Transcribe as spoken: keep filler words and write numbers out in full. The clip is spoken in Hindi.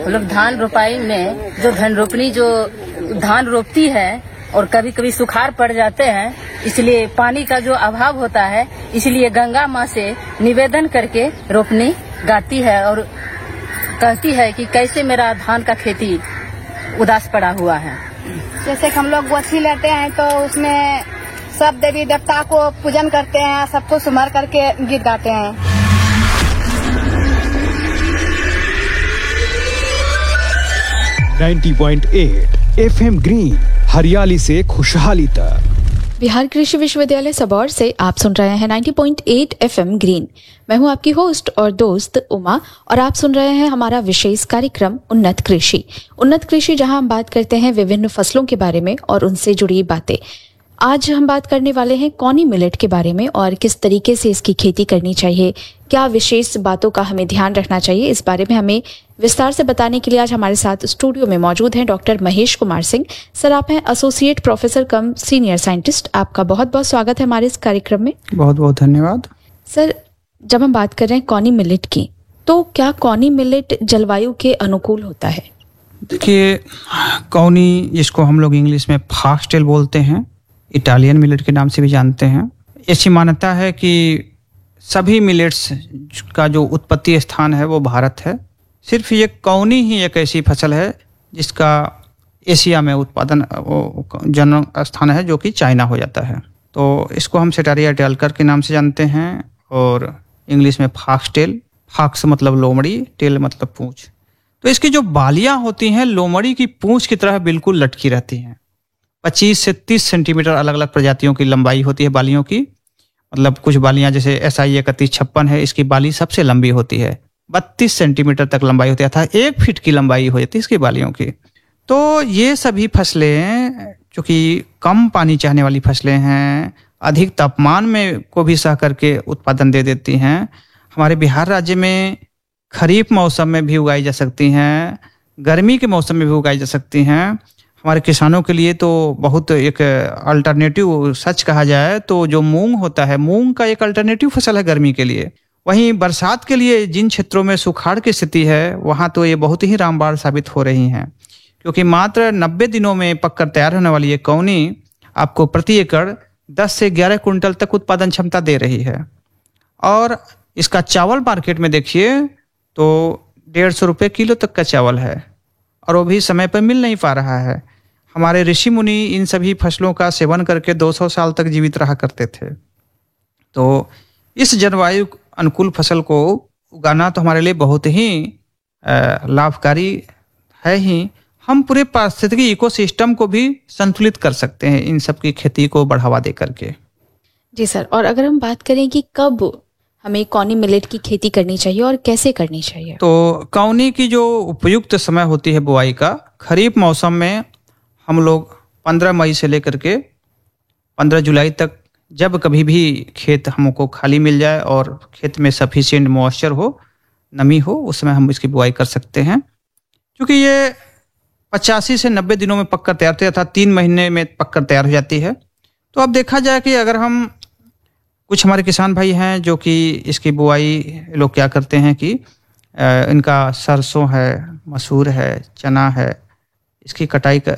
हम लोग धान रोपाई में जो धन रोपनी जो धान रोपती है और कभी कभी सुखाड़ पड़ जाते हैं, इसलिए पानी का जो अभाव होता है, इसलिए गंगा माँ से निवेदन करके रोपनी गाती है और कहती है कि कैसे मेरा धान का खेती उदास पड़ा हुआ है। जैसे कि हम लोग गोछी लेते हैं तो उसमें सब देवी देवता को पूजन करते हैं, सबको सुमर करके गीत गाते हैं। नब्बे पॉइंट आठ एफएम ग्रीन, हरियाली से खुशहाली तक। बिहार कृषि विश्वविद्यालय सबौर से आप सुन रहे हैं नब्बे पॉइंट आठ एफएम ग्रीन। मैं हूं आपकी होस्ट और दोस्त उमा और आप सुन रहे हैं हमारा विशेष कार्यक्रम उन्नत कृषि। उन्नत कृषि जहां हम बात करते हैं विभिन्न फसलों के बारे में और उनसे जुड़ी बातें। आज हम बात करने वाले हैं कौनी मिलेट के बारे में और किस तरीके से इसकी खेती करनी चाहिए, क्या विशेष बातों का हमें ध्यान रखना चाहिए। इस बारे में हमें विस्तार से बताने के लिए आज हमारे साथ स्टूडियो में मौजूद हैं डॉक्टर महेश कुमार सिंह। सर, आप हैं एसोसिएट प्रोफेसर कम सीनियर साइंटिस्ट। आपका बहुत बहुत स्वागत है हमारे इस कार्यक्रम में। बहुत बहुत धन्यवाद। सर, जब हम बात कर रहे हैं कौनी मिलेट की, तो क्या कौनी मिलेट जलवायु के अनुकूल होता है? देखिए, कौनी जिसको हम लोग इंग्लिश में फॉक्सटेल बोलते हैं, इटालियन मिलेट के नाम से भी जानते हैं। ऐसी मान्यता है कि सभी मिलेट्स का जो उत्पत्ति स्थान है वो भारत है। सिर्फ ये कौनी ही एक ऐसी फसल है जिसका एशिया में उत्पादन जन्म स्थान है, जो कि चाइना हो जाता है। तो इसको हम सेटारिया टेलकर के नाम से जानते हैं और इंग्लिश में फॉक्सटेल। फॉक्स मतलब लोमड़ी, टेल मतलब पूंछ। तो इसकी जो बालियां होती हैं लोमड़ी की पूंछ की तरह बिल्कुल लटकी रहती हैं। पच्चीस से तीस सेंटीमीटर अलग अलग प्रजातियों की लंबाई होती है बालियों की। मतलब कुछ बालियां जैसे एस आई इकतीस छप्पन है, इसकी बाली सबसे लंबी होती है, बत्तीस सेंटीमीटर तक लंबाई होती है, अर्थात एक फीट की लंबाई हो जाती है इसकी बालियों की। तो ये सभी फसलें जो कि कम पानी चाहने वाली फसलें हैं, अधिक तापमान में को भी सह करके उत्पादन दे देती हैं। हमारे बिहार राज्य में खरीफ मौसम में भी उगाई जा सकती हैं, गर्मी के मौसम में भी उगाई जा सकती हैं। हमारे किसानों के लिए तो बहुत एक अल्टरनेटिव, सच कहा जाए तो जो मूंग होता है, मूंग का एक अल्टरनेटिव फसल है गर्मी के लिए। वहीं बरसात के लिए जिन क्षेत्रों में सुखाड़ की स्थिति है, वहां तो ये बहुत ही रामबाण साबित हो रही हैं, क्योंकि मात्र नब्बे दिनों में पककर तैयार होने वाली ये कौनी आपको प्रति एकड़ दस से ग्यारह कुंटल तक उत्पादन क्षमता दे रही है। और इसका चावल मार्केट में देखिए तो डेढ़ सौ रुपये किलो तक का चावल है, और वो भी समय पर मिल नहीं पा रहा है। हमारे ऋषि मुनि इन सभी फसलों का सेवन करके दो सौ साल तक जीवित रहा करते थे। तो इस जलवायु अनुकूल फसल को उगाना तो हमारे लिए बहुत ही लाभकारी है ही। हम पूरे पारिस्थितिकी इकोसिस्टम को भी संतुलित कर सकते हैं इन सब की खेती को बढ़ावा दे करके। जी सर, और अगर हम बात करें कि कब हमें कौनी मिलेट की खेती करनी चाहिए और कैसे करनी चाहिए, तो कौनी की जो उपयुक्त समय होती है बुआई का, खरीफ मौसम में हम लोग पंद्रह मई से लेकर के पंद्रह जुलाई तक, जब कभी भी खेत हमको खाली मिल जाए और खेत में सफिशिएंट मॉइस्चर हो, नमी हो, उस समय हम इसकी बुआई कर सकते हैं। क्योंकि ये पचासी से नब्बे दिनों में पककर तैयार होती है, अर्थात तीन महीने में पककर तैयार हो जाती है। तो अब देखा जाए कि अगर हम, कुछ हमारे किसान भाई हैं जो कि इसकी बुआई लोग क्या करते हैं कि इनका सरसों है, मसूर है, चना है, इसकी कटाई कर